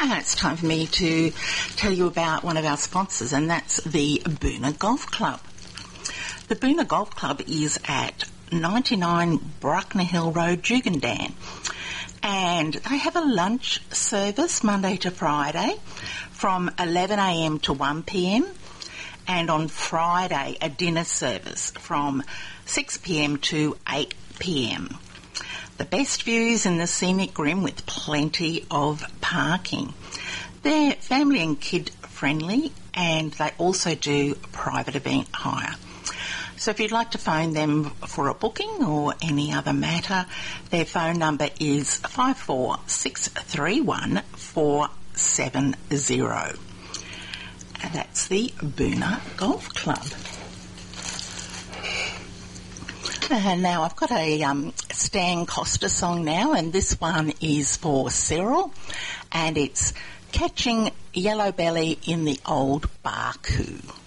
It's time for me to tell you about one of our sponsors, and that's the Boonah Golf Club. The Boonah Golf Club is at 99 Bruckner Hill Road, Jugendan, and they have a lunch service Monday to Friday from 11am to 1pm, and on Friday a dinner service from 6pm to 8pm. The best views in the scenic rim with plenty of parking. They're family and kid friendly, and they also do private event hire. So if you'd like to phone them for a booking or any other matter, their phone number is 54631 470. And that's the Boonah Golf Club. Now I've got a Stan Costa song now, and this one is for Cyril, and it's Catching Yellow Belly in the Old Barcoo.